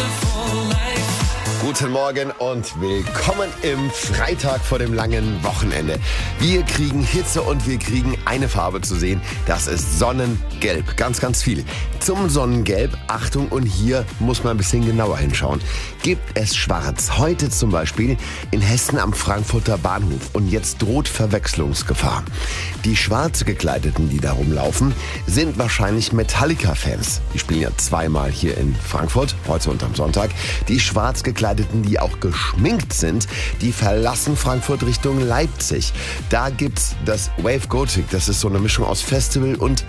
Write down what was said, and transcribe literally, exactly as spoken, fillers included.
Guten Morgen und willkommen im Freitag vor dem langen Wochenende. Wir kriegen Hitze und wir kriegen eine Farbe zu sehen. Das ist Sonnengelb. Ganz, ganz viel. Zum Sonnengelb, Achtung, und hier muss man ein bisschen genauer hinschauen. Gibt es schwarz. Heute zum Beispiel in Hessen am Frankfurter Bahnhof. Und jetzt droht Verwechslungsgefahr. Die schwarz gekleideten, die da rumlaufen, sind wahrscheinlich Metallica-Fans. Die spielen ja zweimal hier in Frankfurt, heute und am Sonntag. Die schwarz gekleideten, die auch geschminkt sind, die verlassen Frankfurt Richtung Leipzig. Da gibt's das Wave Gothic. Das ist so eine Mischung aus Festival und